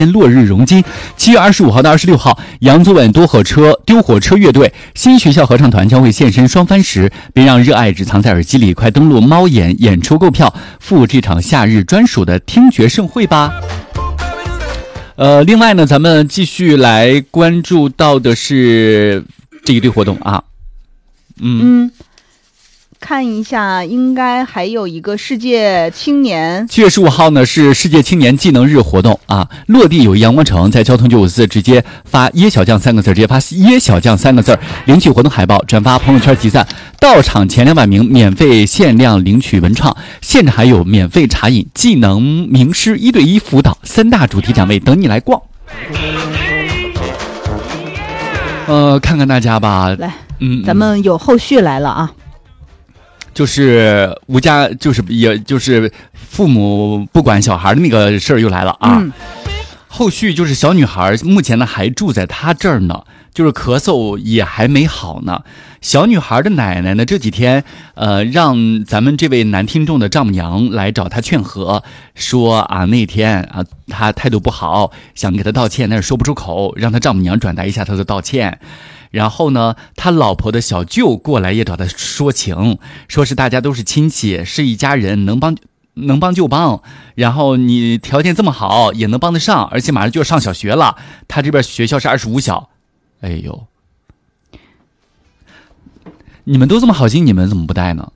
落日荣金。7月25号到26号，杨祖稳丢火车乐队新学校合唱团将会现身双帆石，别让热爱只藏在耳机里，快登录猫眼演出购票，赴这场夏日专属的听觉盛会吧。另外呢，咱们继续来关注到的是这一堆活动啊。 看一下，应该还有一个世界青年。 7月15号呢是世界青年技能日活动啊，落地有阳光城，在交通954直接发耶小将3个字，直接发耶小将3个字，领取活动海报，转发朋友圈集赞，到场前200名免费限量领取文创，现场还有免费茶饮、技能名师1对1辅导，3大主题展位等你来逛。看看大家吧， 来，咱们有后续来了啊。 就是无家，也就是父母不管小孩的那个事儿又来了啊。后续就是小女孩目前呢还住在她这儿呢，就是咳嗽也还没好呢。小女孩的奶奶呢这几天让咱们这位男听众的丈母娘来找她劝和，说啊那天啊她态度不好，想给她道歉，但是说不出口，让她丈母娘转达一下她的道歉。然后呢，他老婆的小舅过来也找他说情，说是大家都是亲戚，是一家人，能帮就帮。然后你条件这么好，也能帮得上，而且马上就要上小学了。他这边学校是25小，哎呦，你们都这么好心，你们怎么不带呢？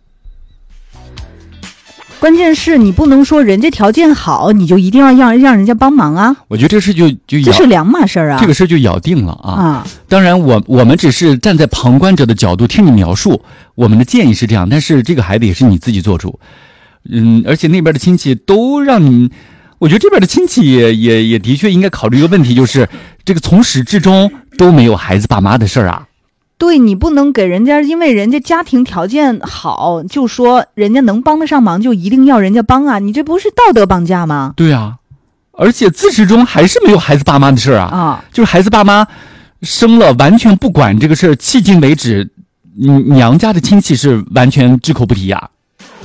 关键是你不能说人家条件好，你就一定要让人家帮忙啊！ 我觉得这事就这是两码事啊， 这个事就咬定了啊！当然我们只是站在旁观者的角度听你描述，我们的建议是这样，但是这个孩子也是你自己做主。而且那边的亲戚都让你，我觉得这边的亲戚也的确应该考虑一个问题，就是这个从始至终都没有孩子爸妈的事儿啊。 对，你不能给人家，因为人家家庭条件好，就说人家能帮得上忙就一定要人家帮啊，你这不是道德绑架吗？ 对啊，而且自始终还是没有孩子爸妈的事儿啊，就是孩子爸妈生了完全不管这个事儿，迄今为止娘家的亲戚是完全只口不提呀。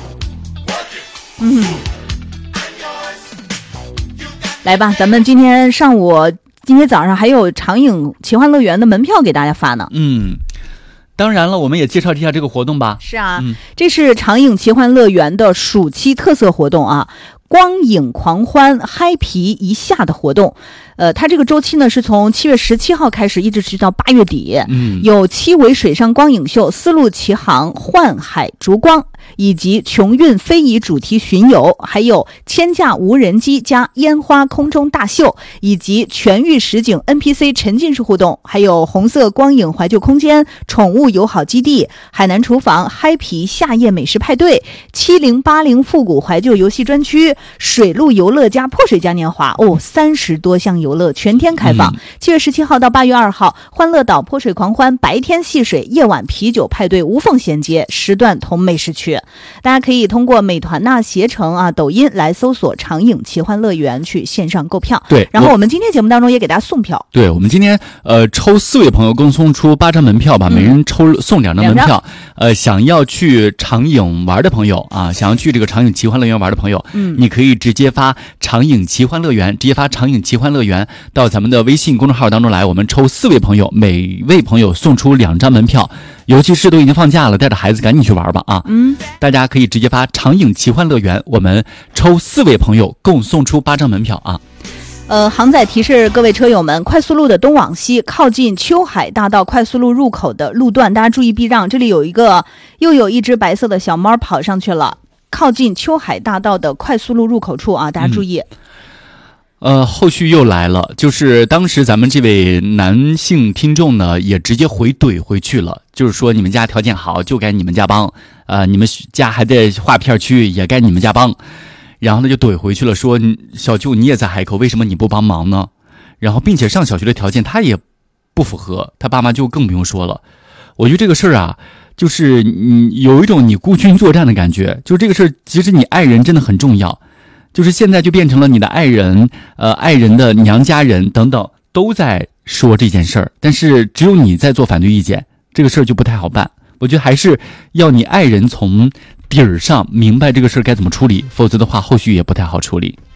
来吧，咱们今天早上还有长影奇幻乐园的门票给大家发呢。 当然了，我们也介绍一下这个活动吧。 是啊，这是长影奇幻乐园的暑期特色活动啊，光影狂欢嗨皮一下的活动。它这个周期呢是从7月17号开始，一直持续到8月底。有7尾水上光影秀、丝路奇航、幻海烛光以及琼韵非遗主题巡游，还有千架无人机加烟花空中大秀，以及全域实景 NPC 沉浸式互动，还有红色光影怀旧空间、宠物友好基地、海南厨房、嗨皮夏夜美食派对、7080复古怀旧游戏专区、水陆游乐加泼水嘉年华30多项游乐全天开放。7月17号到8月2号，欢乐岛泼水狂欢，白天戏水，夜晚啤酒派对无缝衔接，时段同美食区。大家可以通过美团携程抖音来搜索长影奇幻乐园去线上购票。 对， 然后我们今天节目当中也给大家送票。 对，我们今天抽4位朋友共送出8张门票吧，每人送2张门票。想要去长影玩的朋友啊，想要去这个长影奇幻乐园玩的朋友，你可以直接发长影奇幻乐园，直接发长影奇幻乐园到咱们的微信公众号当中来，我们抽4位朋友，每位朋友送出2张门票。尤其是都已经放假了，带着孩子赶紧去玩吧啊！大家可以直接发长影奇幻乐园，我们抽4位朋友，共送出8张门票啊！ 航仔提示各位车友们，快速路的东往西靠近秋海大道快速路入口的路段，大家注意避让，这里又有一只白色的小猫跑上去了，靠近秋海大道的快速路入口处啊，大家注意。 后续又来了，就是当时咱们这位男性听众呢，也直接怼回去了，就是说你们家条件好，就该你们家帮，你们家还在划片区，也该你们家帮。然后他就怼回去了，说小舅你也在海口，为什么你不帮忙呢？然后并且上小学的条件他也不符合，他爸妈就更不用说了。我觉得这个事儿啊，就是有一种你孤军作战的感觉，就是这个事儿，其实你爱人真的很重要。就是现在就变成了你的爱人，爱人的娘家人等等都在说这件事儿，但是只有你在做反对意见，这个事儿就不太好办。我觉得还是要你爱人从底儿上明白这个事儿该怎么处理，否则的话后续也不太好处理。